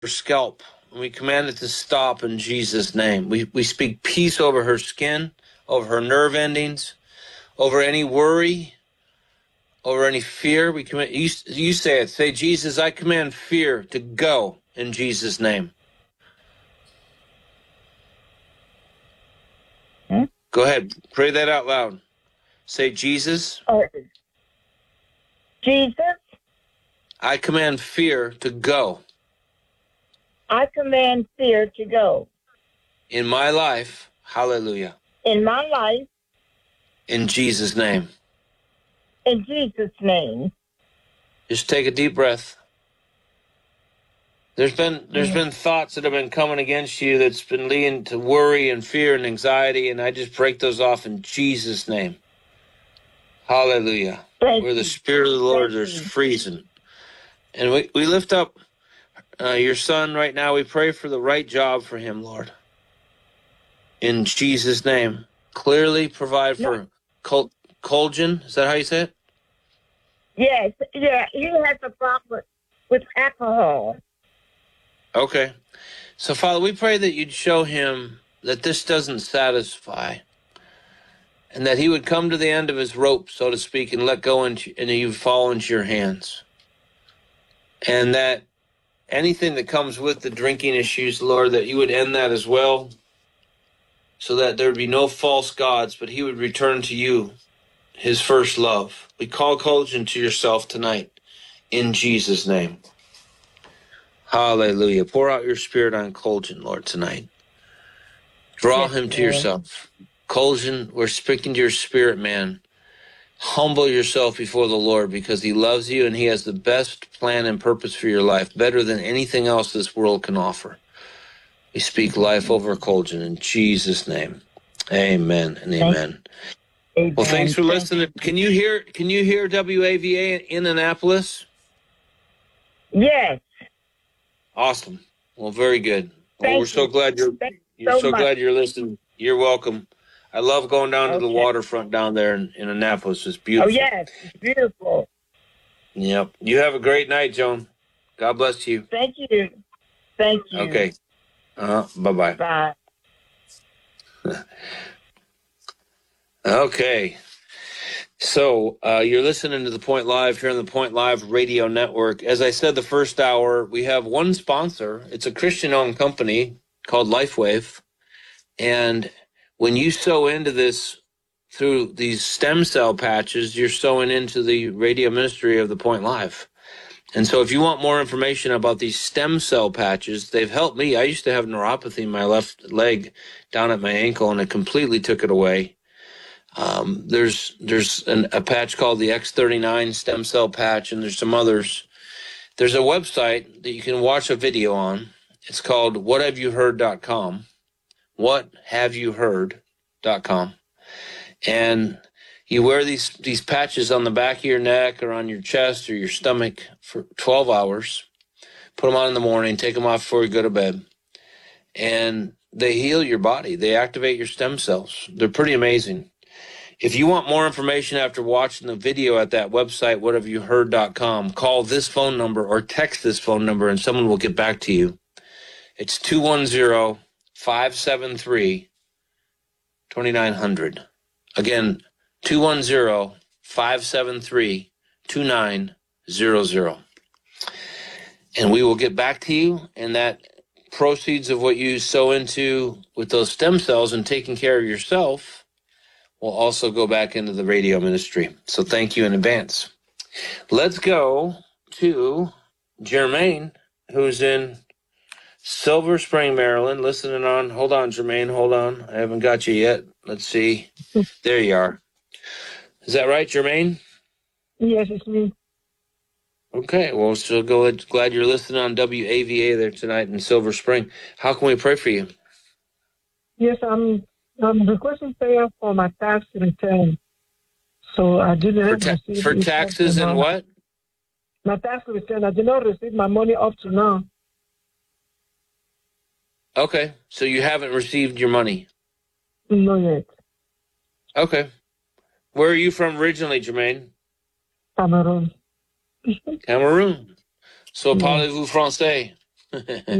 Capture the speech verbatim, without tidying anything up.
her scalp. We command it to stop in Jesus' name. We, we speak peace over her skin, over her nerve endings, over any worry, over any fear. We command, you, you say it. Say, Jesus, I command fear to go in Jesus' name. Hmm? Go ahead. Pray that out loud. Say, Jesus. Uh, Jesus, I command fear to go. I command fear to go. In my life. Hallelujah. In my life. In Jesus' name. In Jesus' name. Just take a deep breath. There's been there's Mm. been thoughts that have been coming against you that's been leading to worry and fear and anxiety, and I just break those off in Jesus' name. Hallelujah. Thank Where the you. Spirit of the Lord, Thank there's you. freezing. And we, we lift up uh, your son right now. We pray for the right job for him, Lord. In Jesus' name. Clearly provide No. for Col- Colgin. Is that how you say it? Yes, yeah, he has a problem with alcohol. Okay. So, Father, we pray that you'd show him that this doesn't satisfy and that he would come to the end of his rope, so to speak, and let go into, and he would fall into your hands. And that anything that comes with the drinking issues, Lord, that you would end that as well, so that there would be no false gods, but he would return to you, his first love. We call Colgin to yourself tonight, in Jesus' name. Hallelujah. Pour out your spirit on Colgin, Lord, tonight. Draw Yes, him to Lord. yourself. Colgin, we're speaking to your spirit, man. Humble yourself before the Lord because he loves you and he has the best plan and purpose for your life, better than anything else this world can offer. We speak life over Colgin in Jesus' name. Amen and amen. Amen. Well, thanks for Thank listening. Can you hear can you hear W A V A in Annapolis? Yes. Awesome. Well, very good. Well, Thank we're so you. glad you're Thank you you're so so much. glad you're listening. You're welcome. I love going down to the Okay. waterfront down there in, in Annapolis. It's Oh, beautiful. yes. It's beautiful. Yep. You have a great night, Joan. God bless you. Thank you. Thank you. Okay. Uh, bye-bye. Bye. Okay. So uh, you're listening to The Point Live here on the Point Live Radio Network. As I said the first hour, we have one sponsor. It's a Christian-owned company called LifeWave. And when you sow into this through these stem cell patches, you're sowing into the radio ministry of The Point Live. And so if you want more information about these stem cell patches, they've helped me. I used to have neuropathy in my left leg down at my ankle, and it completely took it away. Um, there's there's an, a patch called the X thirty-nine stem cell patch, and there's some others. There's a website that you can watch a video on. It's called what have you heard dot com. what have you heard dot com. And you wear these these patches on the back of your neck or on your chest or your stomach for twelve hours. Put them on in the morning, take them off before you go to bed. And they heal your body. They activate your stem cells. They're pretty amazing. If you want more information after watching the video at that website, what have you heard dot com, call this phone number or text this phone number and someone will get back to you. It's two one zero, five seven three, two nine zero zero. Again, two one zero, five seven three, two nine zero zero. And we will get back to you, and that proceeds of what you sow into with those stem cells and taking care of yourself will also go back into the radio ministry. So thank you in advance. Let's go to Jermaine, who's in Silver Spring, Maryland, listening on. Hold on, Jermaine, hold on. I haven't got you yet. Let's see. There you are. Is that right, Jermaine? Yes, it's me. Okay, well, so go, glad you're listening on W A V A there tonight in Silver Spring. How can we pray for you? Yes, I'm I'm requesting prayer for my tax return. So I did For, not ta- receive for it taxes up to and now. what? My tax return, I did not receive my money up to now. Okay, so you haven't received your money. No yet. Okay. Where are you from originally, Jermaine? Cameroon. Cameroon. So Yes. parlez-vous français?